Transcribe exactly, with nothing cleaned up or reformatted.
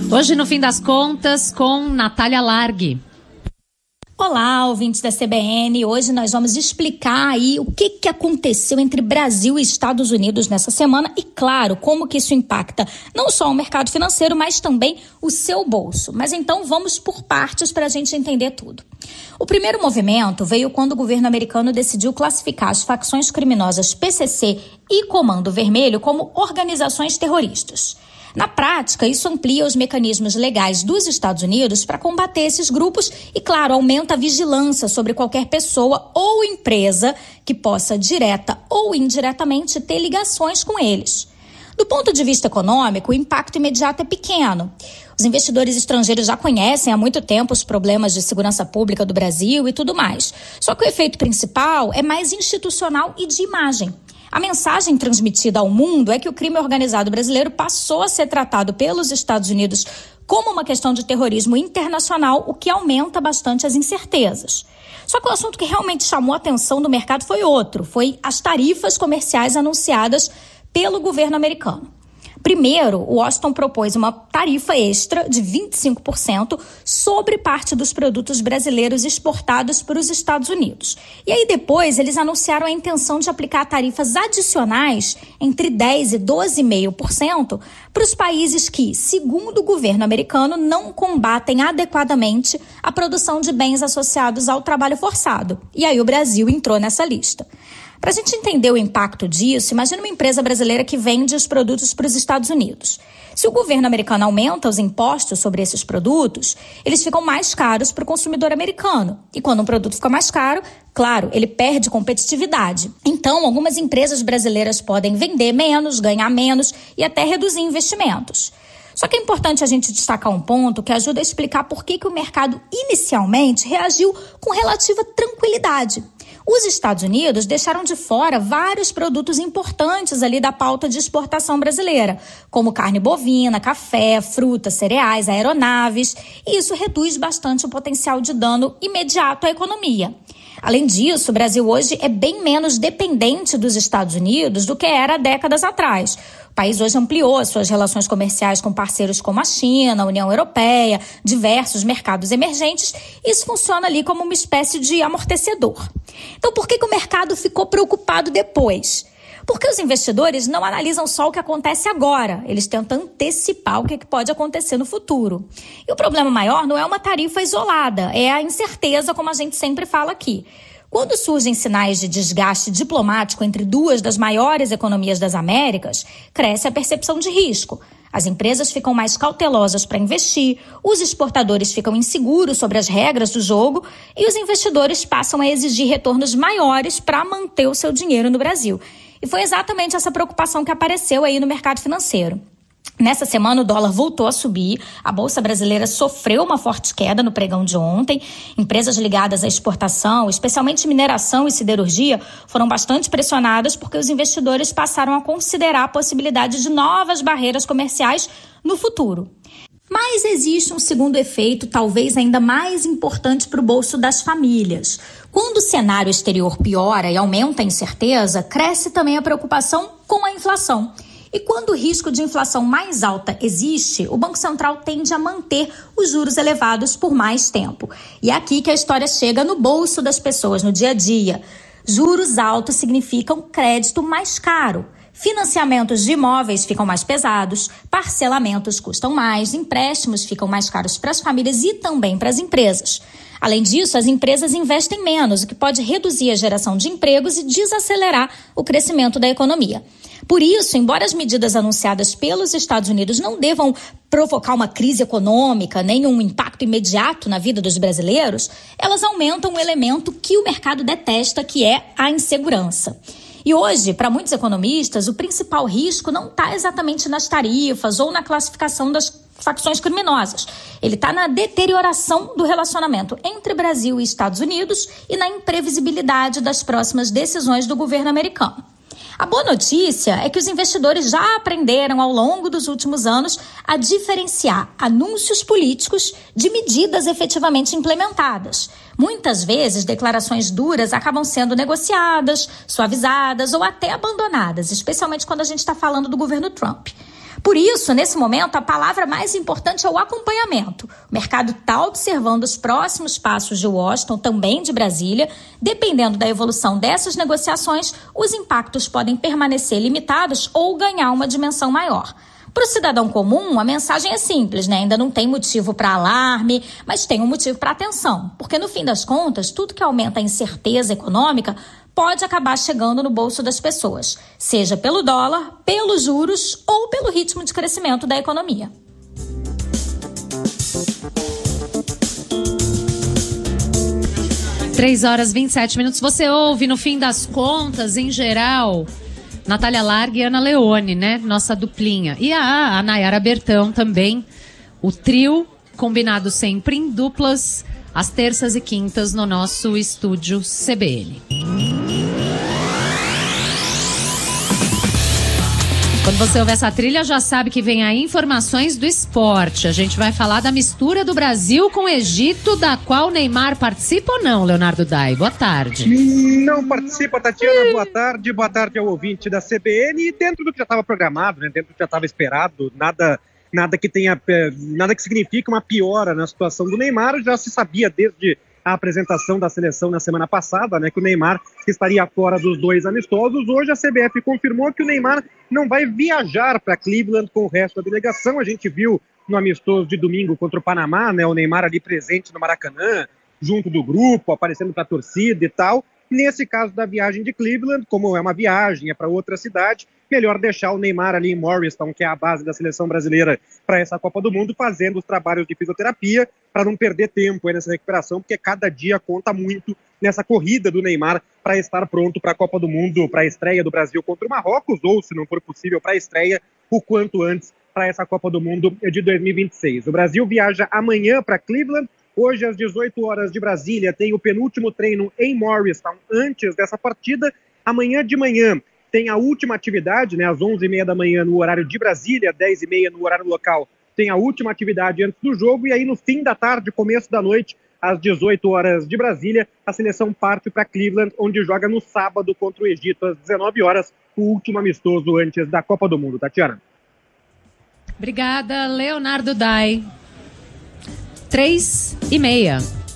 Hoje, no Fim das Contas, com Natália Largue. Olá, ouvintes da C B N. Hoje nós vamos explicar aí o que, que aconteceu entre Brasil e Estados Unidos nessa semana e, claro, como que isso impacta não só o mercado financeiro, mas também o seu bolso. Mas então vamos por partes para a gente entender tudo. O primeiro movimento veio quando o governo americano decidiu classificar as facções criminosas P C C e Comando Vermelho como organizações terroristas. Na prática, isso amplia os mecanismos legais dos Estados Unidos para combater esses grupos e, claro, aumenta a vigilância sobre qualquer pessoa ou empresa que possa, direta ou indiretamente, ter ligações com eles. Do ponto de vista econômico, o impacto imediato é pequeno. Os investidores estrangeiros já conhecem há muito tempo os problemas de segurança pública do Brasil e tudo mais. Só que o efeito principal é mais institucional e de imagem. A mensagem transmitida ao mundo é que o crime organizado brasileiro passou a ser tratado pelos Estados Unidos como uma questão de terrorismo internacional, o que aumenta bastante as incertezas. Só que o assunto que realmente chamou a atenção do mercado foi outro, foi as tarifas comerciais anunciadas pelo governo americano. Primeiro, o Washington propôs uma tarifa extra de vinte e cinco por cento sobre parte dos produtos brasileiros exportados para os Estados Unidos. E aí depois eles anunciaram a intenção de aplicar tarifas adicionais entre dez por cento e doze vírgula cinco por cento para os países que, segundo o governo americano, não combatem adequadamente a produção de bens associados ao trabalho forçado. E aí o Brasil entrou nessa lista. Para a gente entender o impacto disso, imagine uma empresa brasileira que vende os produtos para os Estados Unidos. Se o governo americano aumenta os impostos sobre esses produtos, eles ficam mais caros para o consumidor americano. E quando um produto fica mais caro, claro, ele perde competitividade. Então, algumas empresas brasileiras podem vender menos, ganhar menos e até reduzir investimentos. Só que é importante a gente destacar um ponto que ajuda a explicar por que, que o mercado inicialmente reagiu com relativa tranquilidade. Os Estados Unidos deixaram de fora vários produtos importantes ali da pauta de exportação brasileira, como carne bovina, café, frutas, cereais, aeronaves, e isso reduz bastante o potencial de dano imediato à economia. Além disso, o Brasil hoje é bem menos dependente dos Estados Unidos do que era há décadas atrás. O país hoje ampliou as suas relações comerciais com parceiros como a China, a União Europeia, diversos mercados emergentes. Isso funciona ali como uma espécie de amortecedor. Então, por que que o mercado ficou preocupado depois? Porque os investidores não analisam só o que acontece agora, eles tentam antecipar o que pode acontecer no futuro. E o problema maior não é uma tarifa isolada, é a incerteza, como a gente sempre fala aqui. Quando surgem sinais de desgaste diplomático entre duas das maiores economias das Américas, cresce a percepção de risco. As empresas ficam mais cautelosas para investir, os exportadores ficam inseguros sobre as regras do jogo e os investidores passam a exigir retornos maiores para manter o seu dinheiro no Brasil. E foi exatamente essa preocupação que apareceu aí no mercado financeiro. Nessa semana, o dólar voltou a subir, a Bolsa Brasileira sofreu uma forte queda no pregão de ontem. Empresas ligadas à exportação, especialmente mineração e siderurgia, foram bastante pressionadas porque os investidores passaram a considerar a possibilidade de novas barreiras comerciais no futuro. Mas existe um segundo efeito, talvez ainda mais importante para o bolso das famílias. Quando o cenário exterior piora e aumenta a incerteza, cresce também a preocupação com a inflação. E quando o risco de inflação mais alta existe, o Banco Central tende a manter os juros elevados por mais tempo. E é aqui que a história chega no bolso das pessoas no dia a dia. Juros altos significam crédito mais caro. Financiamentos de imóveis ficam mais pesados, parcelamentos custam mais, empréstimos ficam mais caros para as famílias e também para as empresas. Além disso, as empresas investem menos, o que pode reduzir a geração de empregos e desacelerar o crescimento da economia. Por isso, embora as medidas anunciadas pelos Estados Unidos não devam provocar uma crise econômica, nem um impacto imediato na vida dos brasileiros, elas aumentam um elemento que o mercado detesta, que é a insegurança. E hoje, para muitos economistas, o principal risco não está exatamente nas tarifas ou na classificação das facções criminosas. Ele está na deterioração do relacionamento entre Brasil e Estados Unidos e na imprevisibilidade das próximas decisões do governo americano. A boa notícia é que os investidores já aprenderam ao longo dos últimos anos a diferenciar anúncios políticos de medidas efetivamente implementadas. Muitas vezes, declarações duras acabam sendo negociadas, suavizadas ou até abandonadas, especialmente quando a gente está falando do governo Trump. Por isso, nesse momento, a palavra mais importante é o acompanhamento. O mercado está observando os próximos passos de Washington, também de Brasília. Dependendo da evolução dessas negociações, os impactos podem permanecer limitados ou ganhar uma dimensão maior. Para o cidadão comum, a mensagem é simples, né? Ainda não tem motivo para alarme, mas tem um motivo para atenção. Porque, no fim das contas, tudo que aumenta a incerteza econômica pode acabar chegando no bolso das pessoas, seja pelo dólar, pelos juros ou pelo ritmo de crescimento da economia. três horas e vinte e sete minutos. Você ouve, no fim das contas, em geral, Natália Largue e Ana Leone, né? Nossa duplinha. E a, a Nayara Bertão também. O trio combinado sempre em duplas, às terças e quintas no nosso estúdio C B N. Quando você ouve essa trilha, já sabe que vem aí informações do esporte. A gente vai falar da mistura do Brasil com o Egito, da qual o Neymar participa ou não, Leonardo Dai? Boa tarde. Não participa, Tatiana. Boa tarde. Boa tarde ao ouvinte da C B N. E dentro do que já estava programado, né, dentro do que já estava esperado, nada, nada que tenha, nada que signifique uma piora na situação do Neymar. Já se sabia desde a apresentação da seleção na semana passada, né, que o Neymar estaria fora dos dois amistosos. Hoje a C B F confirmou que o Neymar não vai viajar para Cleveland com o resto da delegação. A gente viu no amistoso de domingo contra o Panamá, né, o Neymar ali presente no Maracanã, junto do grupo, aparecendo para a torcida e tal. Nesse caso da viagem de Cleveland, como é uma viagem, é para outra cidade, melhor deixar o Neymar ali em Morristown, que é a base da seleção brasileira para essa Copa do Mundo, fazendo os trabalhos de fisioterapia, para não perder tempo aí nessa recuperação, porque cada dia conta muito nessa corrida do Neymar para estar pronto para a Copa do Mundo, para a estreia do Brasil contra o Marrocos, ou, se não for possível, para a estreia o quanto antes para essa Copa do Mundo de dois mil e vinte e seis. O Brasil viaja amanhã para Cleveland. Hoje, às dezoito horas de Brasília, tem o penúltimo treino em Morristown antes dessa partida. Amanhã de manhã tem a última atividade, né, às onze e meia da manhã no horário de Brasília, dez e meia no horário local, tem a última atividade antes do jogo. E aí no fim da tarde, começo da noite, às dezoito horas de Brasília, a seleção parte para Cleveland, onde joga no sábado contra o Egito, às dezenove horas, o último amistoso antes da Copa do Mundo. Tatiana. Obrigada, Leonardo Dai. Três e meia.